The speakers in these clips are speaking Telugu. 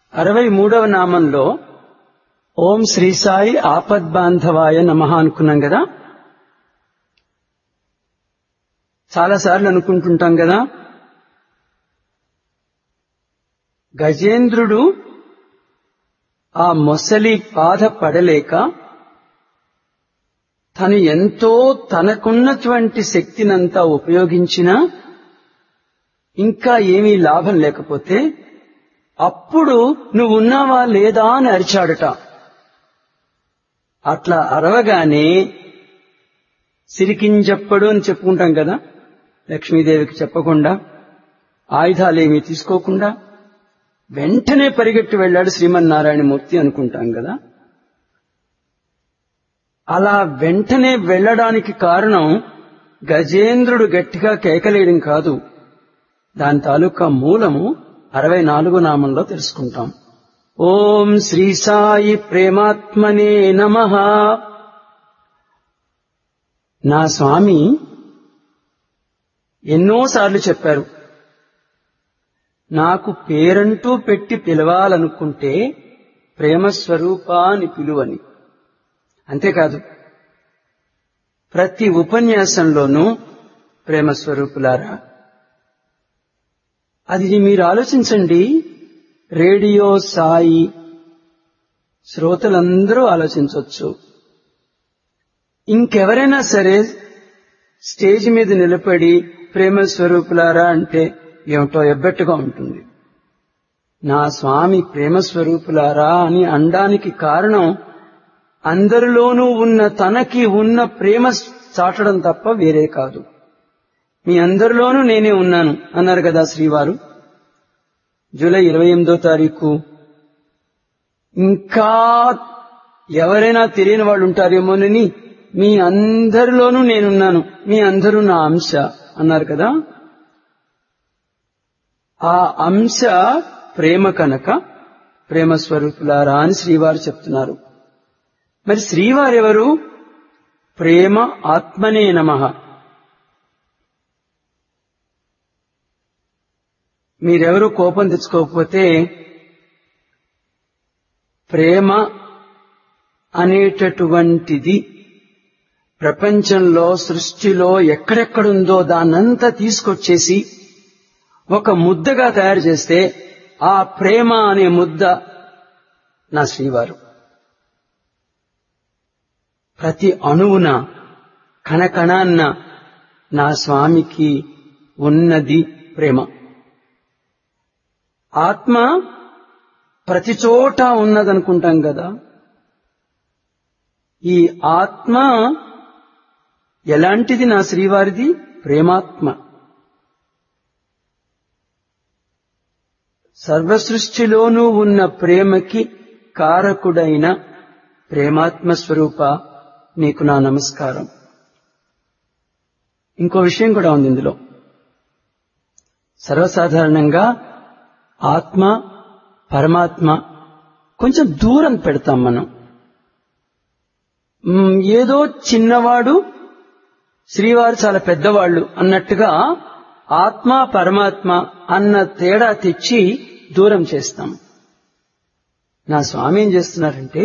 63వ నామంలో ఓం శ్రీ సాయి ఆపద్బాంధవాయ నమః అనుకున్నాం కదా. చాలాసార్లు అనుకుంటుంటాం కదా, గజేంద్రుడు ఆ మొసలి బాధ పడలేక తను ఎంతో తనకున్నటువంటి శక్తినంతా ఉపయోగించినా ఇంకా ఏమీ లాభం లేకపోతే అప్పుడు నువ్వున్నావా లేదా అని అరిచాడట. అట్లా అరవగానే సిరికింజప్పడు అని చెప్పుకుంటాం కదా, లక్ష్మీదేవికి చెప్పకుండా ఆయుధాలేమీ తీసుకోకుండా వెంటనే పరిగెట్టి వెళ్ళాడు శ్రీమన్నారాయణమూర్తి అనుకుంటాం కదా. అలా వెంటనే వెళ్ళడానికి కారణం గజేంద్రుడు గట్టిగా కేకలేయడం కాదు, దాని తాలూకా మూలము 64 నామంలో తెలుసుకుంటాం. ఓం శ్రీ సాయి ప్రేమాత్మనే నమః. నా స్వామి ఎన్నోసార్లు చెప్పారు, నాకు పేరంటూ పెట్టి పిలవాలనుకుంటే ప్రేమస్వరూపా అని పిలువని. అంతేకాదు, ప్రతి ఉపన్యాసంలోనూ ప్రేమస్వరూపులారా. అది మీరు ఆలోచించండి, రేడియో సాయి శ్రోతలందరూ ఆలోచించవచ్చు. ఇంకెవరైనా సరే స్టేజ్ మీద నిలబడి ప్రేమస్వరూపులారా అంటే ఏమిటో ఎబ్బెట్టుగా ఉంటుంది. నా స్వామి ప్రేమస్వరూపులారా అని అనడానికి కారణం అందరిలోనూ ఉన్న తనకి ఉన్న ప్రేమ చాటడం తప్ప వేరే కాదు. మీ అందరిలోనూ నేనే ఉన్నాను అన్నారు కదా శ్రీవారు జూలై 28వ తారీఖు. ఇంకా ఎవరైనా తెలియని వాళ్ళు ఉంటారేమోనని మీ అందరిలోనూ నేనున్నాను, మీ అందరూ నా అంశ అన్నారు కదా. ఆ అంశ ప్రేమ కనుక ప్రేమస్వరూపులారా అని శ్రీవారు చెప్తున్నారు. మరి శ్రీవారెవరు? ప్రేమ ఆత్మనే నమః. మీరెవరూ కోపం తెచ్చుకోకపోతే ప్రేమ అనేటటువంటిది ప్రపంచంలో సృష్టిలో ఎక్కడెక్కడుందో దాన్నంతా తీసుకొచ్చేసి ఒక ముద్దగా తయారు చేస్తే ఆ ప్రేమ అనే ముద్ద నా శ్రీవారు. ప్రతి అణువున కణకణాన్న నా స్వామికి ఉన్నది ప్రేమ. ఆత్మ ప్రతి చోట ఉన్నదనుకుంటాం కదా. ఈ ఆత్మ ఎలాంటిది? నా శ్రీవారిది ప్రేమాత్మ. సర్వసృష్టిలోనూ ఉన్న ప్రేమకి కారకుడైన ప్రేమాత్మ స్వరూప నీకు నా నమస్కారం. ఇంకో విషయం కూడా ఉంది ఇందులో. సర్వసాధారణంగా ఆత్మ పరమాత్మ కొంచెం దూరం పెడతాం మనం. ఏదో చిన్నవాడు, శ్రీవారు చాలా పెద్దవాళ్లు అన్నట్టుగా ఆత్మ పరమాత్మ అన్న తేడా తెచ్చి దూరం చేస్తాం. నా స్వామి ఏం చేస్తున్నారంటే,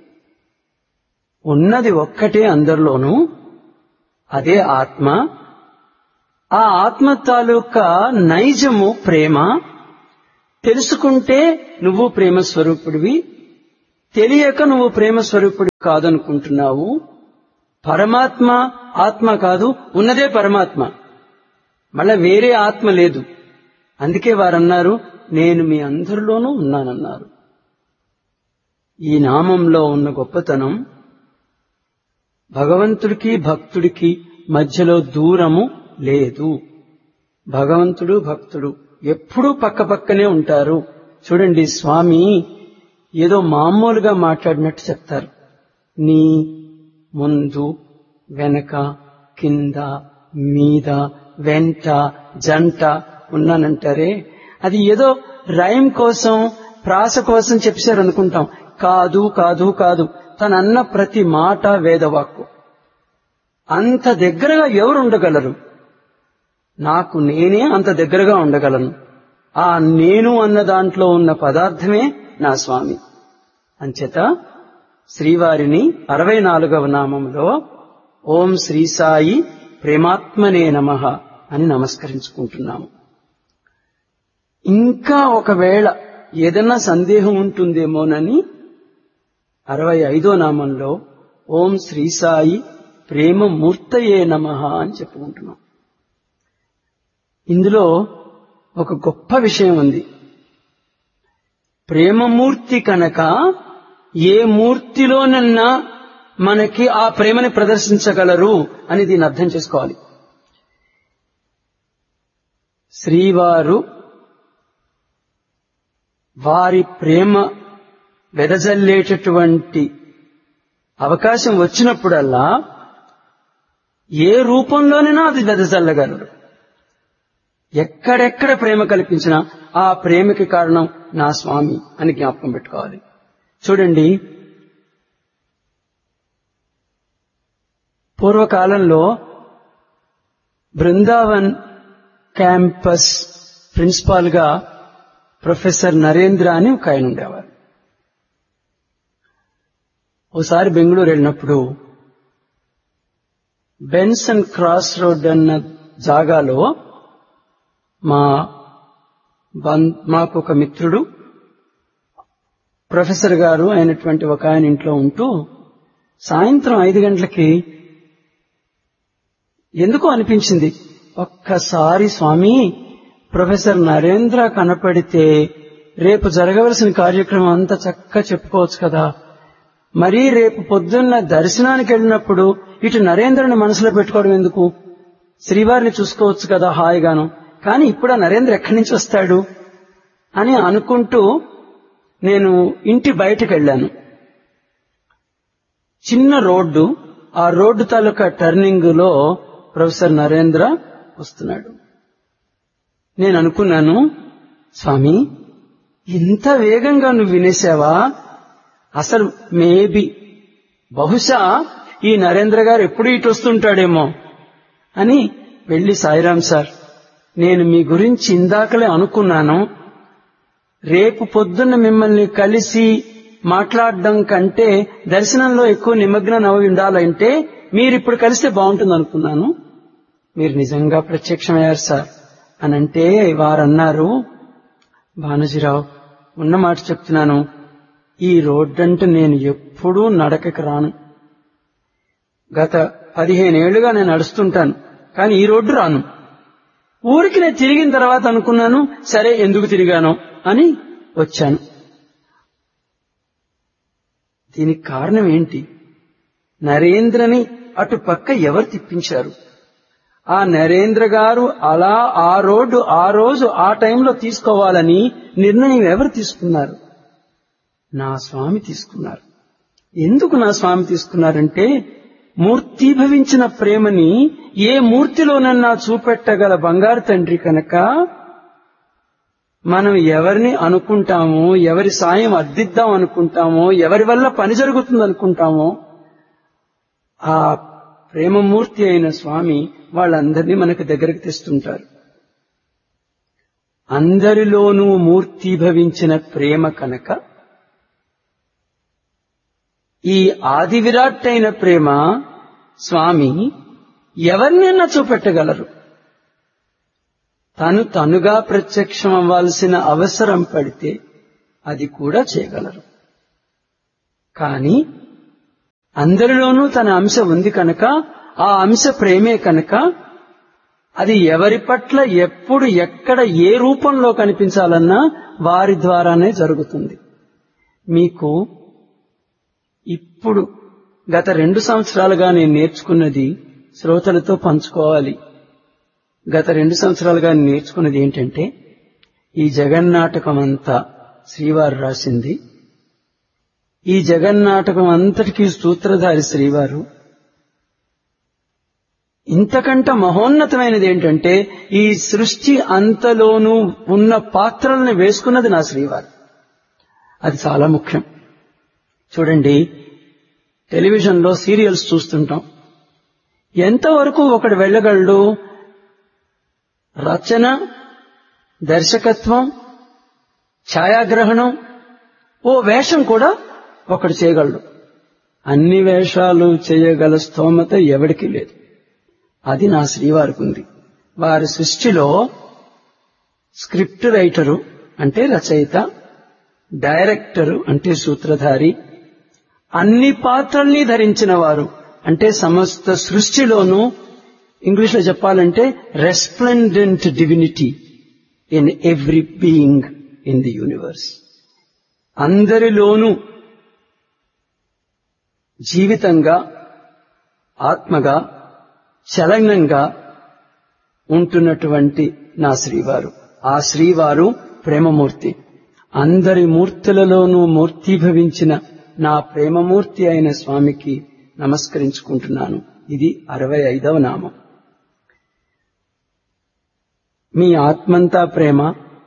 ఉన్నది ఒక్కటే అందరిలోనూ, అదే ఆత్మ. ఆ ఆత్మ తాలూకా నైజము ప్రేమ. తెలుసుకుంటే నువ్వు ప్రేమ స్వరూపుడివి, తెలియక నువ్వు ప్రేమ స్వరూపుడి కాదనుకుంటున్నావు. పరమాత్మ ఆత్మ కాదు, ఉన్నదే పరమాత్మ, మళ్ళా వేరే ఆత్మ లేదు. అందుకే వారన్నారు, నేను మీ అందరిలోనూ ఉన్నానన్నారు. ఈ నామంలో ఉన్న గొప్పతనం, భగవంతుడికి భక్తుడికి మధ్యలో దూరము లేదు. భగవంతుడు భక్తుడు ఎప్పుడూ పక్కపక్కనే ఉంటారు. చూడండి, స్వామి ఏదో మామూలుగా మాట్లాడినట్టు చెప్తారు. నీ ముందు వెనక కింద మీద వెంట జంట ఉన్నానంటారే, అది ఏదో రైమ్ కోసం ప్రాస కోసం చెప్పారు అనుకుంటాం. కాదు కాదు కాదు, తనన్న ప్రతి మాట వేదవాక్కు. అంత దగ్గరగా ఎవరు ఉండగలరు? నాకు నేనే అంత దగ్గరగా ఉండగలను. ఆ నేను అన్న దాంట్లో ఉన్న పదార్థమే నా స్వామి. అంచేత శ్రీవారిని 64వ నామంలో ఓం శ్రీ సాయి ప్రేమాత్మనే నమః అని నమస్కరించుకుంటున్నాము. ఇంకా ఒకవేళ ఏదన్నా సందేహం ఉంటుందేమోనని 65వ నామంలో ఓం శ్రీ సాయి ప్రేమమూర్తయే నమః అని చెప్పుకుంటున్నాం. ఇందులో ఒక గొప్ప విషయం ఉంది. ప్రేమమూర్తి కనుక ఏ మూర్తిలోనన్నా మనకి ఆ ప్రేమని ప్రదర్శించగలరు అని దీన్ని అర్థం చేసుకోవాలి. శ్రీవారు వారి ప్రేమ వెదజల్లేటటువంటి అవకాశం వచ్చినప్పుడల్లా ఏ రూపంలోనైనా అది వెదజల్లగలరు. ఎక్కడెక్కడ ప్రేమ కల్పించినా ఆ ప్రేమకి కారణం నా స్వామి అని జ్ఞాపకం పెట్టుకోవాలి. చూడండి, పూర్వకాలంలో బృందావన్ క్యాంపస్ ప్రిన్సిపాల్ గా ప్రొఫెసర్ నరేంద్ర అని ఒక ఆయన ఉండేవారు. ఓసారి బెంగళూరు వెళ్ళినప్పుడు బెన్సన్ క్రాస్ రోడ్ అన్న జాగాలో మాకు ఒక మిత్రుడు ప్రొఫెసర్ గారు అయినటువంటి ఒక ఆయన ఇంట్లో ఉంటూ సాయంత్రం 5 గంటలకి ఎందుకో అనిపించింది, ఒక్కసారి స్వామి ప్రొఫెసర్ నరేంద్ర కనపడితే రేపు జరగవలసిన కార్యక్రమం అంతా చక్కగా చెప్పుకోవచ్చు కదా. మరీ రేపు పొద్దున్న దర్శనానికి వెళ్ళినప్పుడు ఇటు నరేంద్రని మనసులో పెట్టుకోవడం ఎందుకు, శ్రీవారిని చూసుకోవచ్చు కదా హాయిగాను. కానీ ఇప్పుడు ఆ నరేంద్ర ఎక్కడి నుంచి వస్తాడు అని అనుకుంటూ నేను ఇంటి బయటకు వెళ్ళాను. చిన్న రోడ్డు, ఆ రోడ్డు తాలూకా టర్నింగ్ లో ప్రొఫెసర్ నరేంద్ర వస్తున్నాడు. నేను అనుకున్నాను, స్వామి ఇంత వేగంగా నువ్వు వినేశావా? అసలు బహుశా ఈ నరేంద్ర గారు ఎప్పుడు ఇటు వస్తుంటాడేమో అని వెళ్లి, సాయిరాం సార్, నేను మీ గురించి ఇందాకలే అనుకున్నాను. రేపు పొద్దున్న మిమ్మల్ని కలిసి మాట్లాడడం కంటే దర్శనంలో ఎక్కువ నిమగ్నం అవి ఉండాలంటే మీరిప్పుడు కలిస్తే బాగుంటుంది అనుకున్నాను. మీరు నిజంగా ప్రత్యక్షమయ్యారు సార్ అని అంటే వారన్నారు, భానుజీరావు ఉన్న మాట చెప్తున్నాను, ఈ రోడ్డంటే నేను ఎప్పుడూ నడకకి రాను. గత 15 ఏళ్లుగా నేను నడుస్తుంటాను, కానీ ఈ రోడ్డు రాను. ఊరికి నేను తిరిగిన తర్వాత అనుకున్నాను, సరే ఎందుకు తిరిగానో అని వచ్చాను. దీనికి కారణం ఏంటి? నరేంద్రని అటు పక్క ఎవరు తిప్పించారు? ఆ నరేంద్ర గారు అలా ఆ రోడ్డు ఆ రోజు ఆ టైంలో తీసుకోవాలని నిర్ణయం ఎవరు తీసుకున్నారు? నా స్వామి తీసుకున్నారు. ఎందుకు నా స్వామి తీసుకున్నారంటే, మూర్తీభవించిన ప్రేమని ఏ మూర్తిలోనన్నా చూపెట్టగల బంగారు తండ్రి కనుక మనం ఎవరిని అనుకుంటామో, ఎవరి సాయం అర్థిద్దాం అనుకుంటామో, ఎవరి వల్ల పని జరుగుతుంది అనుకుంటామో, ఆ ప్రేమమూర్తి అయిన స్వామి వాళ్ళందరినీ మనకు దగ్గరకు తెస్తుంటారు. అందరిలోనూ మూర్తీభవించిన ప్రేమ కనుక ఈ ఆది విరాట్ అయిన ప్రేమ స్వామి ఎవరినైనా చూపెట్టగలరు. తనుగా ప్రత్యక్షం అవ్వాల్సిన అవసరం పడితే అది కూడా చేయగలరు. కానీ అందరిలోనూ తన అంశ ఉంది కనుక, ఆ అంశ ప్రేమే కనుక అది ఎవరి పట్ల ఎప్పుడు ఎక్కడ ఏ రూపంలో కనిపించాలన్నా వారి ద్వారానే జరుగుతుంది. మీకు ఇప్పుడు గత 2 సంవత్సరాలుగా నేను నేర్చుకున్నది శ్రోతలతో పంచుకోవాలి. గత 2 సంవత్సరాలుగా నేర్చుకున్నది ఏంటంటే, ఈ జగన్నాటకం అంతా శ్రీవారు రాసింది. ఈ జగన్నాటకం అంతటికీ సూత్రధారి శ్రీవారు. ఇంతకంట మహోన్నతమైనది ఏంటంటే, ఈ సృష్టి అంతలోనూ ఉన్న పాత్రలను వేసుకున్నది నా శ్రీవారు. అది చాలా ముఖ్యం. చూడండి, టెలివిజన్లో సీరియల్స్ చూస్తుంటాం. ఎంతవరకు ఒకడు వెళ్ళగలడు? రచన, దర్శకత్వం, ఛాయాగ్రహణం, ఓ వేషం కూడా ఒకడు చేయగలడు. అన్ని వేషాలు చేయగల స్తోమత ఎవడికి లేదు. అది నా శ్రీవారికి ఉంది. వారి సృష్టిలో స్క్రిప్ట్ రైటరు అంటే రచయిత, డైరెక్టరు అంటే సూత్రధారి, అన్ని పాత్రల్ని ధరించిన వారు అంటే సమస్త సృష్టిలోనూ ఇంగ్లీష్లో చెప్పాలంటే resplendent divinity in every being in the universe. అందరిలోనూ జీవితంగా, ఆత్మగా, చలనంగా ఉంటున్నటువంటి నా శ్రీవారు. ఆ శ్రీవారు ప్రేమమూర్తి. అందరి మూర్తులలోనూ మూర్తీభవించిన నా ప్రేమమూర్తి అయిన స్వామికి నమస్కరించుకుంటున్నాను. ఇది 65వ నామం. మీ ఆత్మంతా ప్రేమ,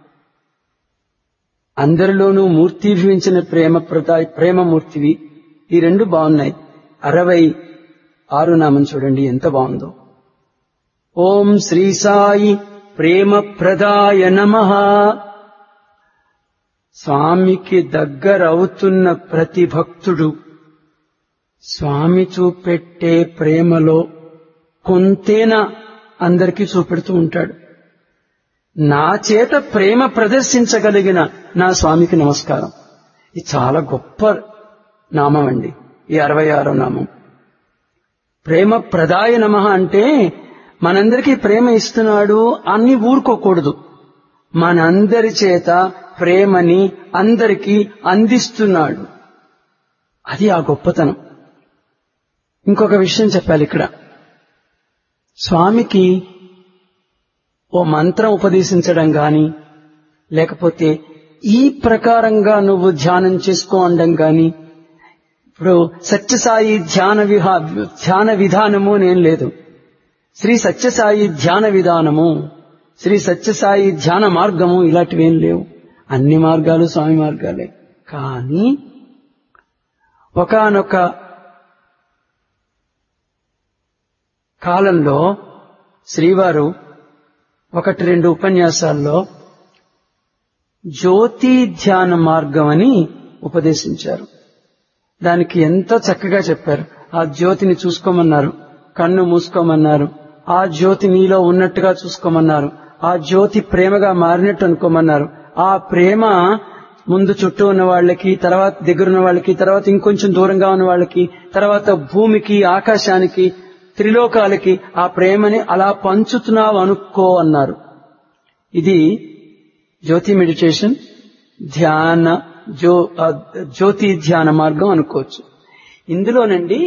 అందరిలోనూ మూర్తీభవించిన ప్రేమమూర్తివి. ఈ రెండు బాగున్నాయి. 66 నామం చూడండి ఎంత బాగుందో. ఓం శ్రీ సాయి ప్రేమ ప్రదాయ నమః. స్వామికి దగ్గరవుతున్న ప్రతి భక్తుడు స్వామి చూపెట్టే ప్రేమలో కొంతేనా అందరికీ చూపెడుతూ ఉంటాడు. నా చేత ప్రేమ ప్రదర్శించగలిగిన నా స్వామికి నమస్కారం. ఇది చాలా గొప్ప నామం అండి. ఈ 66వ నామం ప్రేమ ప్రదాయ నమః అంటే మనందరికీ ప్రేమ ఇస్తున్నాడు అని ఊరుకోకూడదు. మనందరి చేత ప్రేమని అందరికీ అందిస్తున్నాడు. అది ఆ గొప్పతనం. ఇంకొక విషయం చెప్పాలి ఇక్కడ. స్వామికి ఓ మంత్రం ఉపదేశించడం గాని, లేకపోతే ఈ ప్రకారంగా నువ్వు ధ్యానం చేసుకో అనడం గాని, ఇప్పుడు సత్యసాయి ధ్యాన విధానము నేను లేదు. శ్రీ సత్యసాయి ధ్యాన విధానము, శ్రీ సత్యసాయి ధ్యాన మార్గము ఇలాంటివేం లేవు. అన్ని మార్గాలు స్వామి మార్గాలే. కానీ ఒకానొక కాలంలో శ్రీవారు 1-2 ఉపన్యాసాల్లో జ్యోతి ధ్యాన మార్గం అని ఉపదేశించారు. దానికి ఎంతో చక్కగా చెప్పారు. ఆ జ్యోతిని చూసుకోమన్నారు, కన్ను మూసుకోమన్నారు, ఆ జ్యోతి నీలో ఉన్నట్టుగా చూసుకోమన్నారు, ఆ జ్యోతి ప్రేమగా మారినట్టు అనుకోమన్నారు. ఆ ప్రేమ ముందు చుట్టూ ఉన్న వాళ్ళకి, తర్వాత దగ్గరున్న వాళ్ళకి, తర్వాత ఇంకొంచెం దూరంగా ఉన్న వాళ్ళకి, తర్వాత భూమికి, ఆకాశానికి, త్రిలోకాలకి ఆ ప్రేమని అలా పంచుతున్నావు అనుకో అన్నారు. ఇది జ్యోతి మెడిటేషన్ జ్యోతి ధ్యాన మార్గం అనుకోవచ్చు. ఇందులోనండి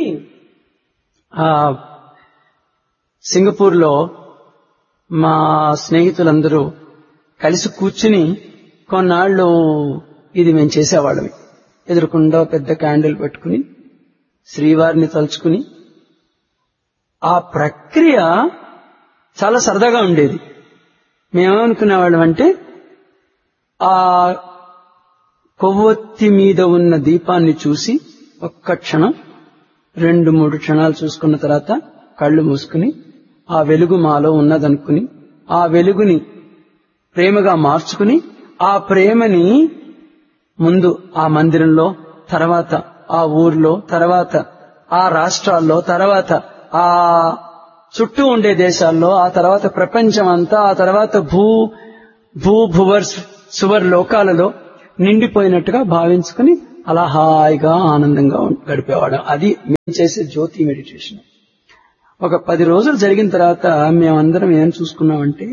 సింగపూర్లో మా స్నేహితులందరూ కలిసి కూర్చుని కొన్నాళ్ళు ఇది మేము చేసేవాళ్ళం. ఎదురుకుండా పెద్ద క్యాండిల్ పెట్టుకుని శ్రీవారిని తలుచుకుని ఆ ప్రక్రియ చాలా సరదాగా ఉండేది. మేమేమనుకునేవాళ్ళం అంటే ఆ కొవ్వొత్తి మీద ఉన్న దీపాన్ని చూసి ఒక్క క్షణం 2-3 క్షణాలు చూసుకున్న తర్వాత కళ్ళు మూసుకుని ఆ వెలుగు మాలో ఉన్నదనుకుని ఆ వెలుగుని ప్రేమగా మార్చుకుని ఆ ప్రేమని ముందు ఆ మందిరంలో, తర్వాత ఆ ఊర్లో, తర్వాత ఆ రాష్ట్రాల్లో, తర్వాత ఆ చుట్టూ ఉండే దేశాల్లో, ఆ తర్వాత ప్రపంచం అంతా, ఆ తర్వాత భువర్ సువర్ లోకాలలో నిండిపోయినట్టుగా భావించుకుని అలా హాయిగా ఆనందంగా గడిపేవాడు. అది మేము చేసే జ్యోతి మెడిటేషన్. ఒక 10 రోజులు జరిగిన తర్వాత మేమందరం ఏం చూసుకున్నామంటే,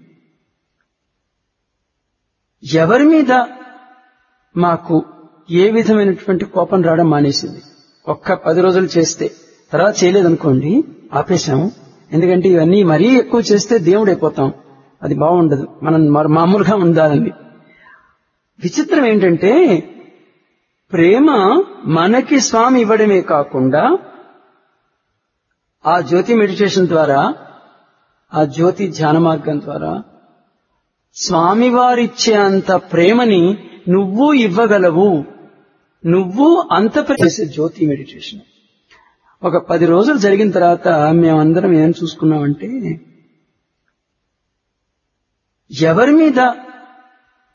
ఎవరి మీద మాకు ఏ విధమైనటువంటి కోపం రావడం మానేసింది. ఒక్క 10 రోజులు చేస్తే, తర్వాత చేయలేదనుకోండి ఆపేశాము. ఎందుకంటే ఇవన్నీ మరీ ఎక్కువ చేస్తే దేవుడైపోతాం, అది బాగుండదు. మనం మామూలుగా ఉండాలని. విచిత్రం ఏంటంటే ప్రేమ మనకి స్వామి ఇవ్వడమే కాకుండా ఆ జ్యోతి మెడిటేషన్ ద్వారా, ఆ జ్యోతి ధ్యాన మార్గం ద్వారా స్వామివారిచ్చే అంత ప్రేమని నువ్వు ఇవ్వగలవు. నువ్వు అంత చేసే జ్యోతి మెడిటేషన్. ఒక 10 రోజులు జరిగిన తర్వాత మేమందరం ఏం చూసుకున్నామంటే, ఎవరి మీద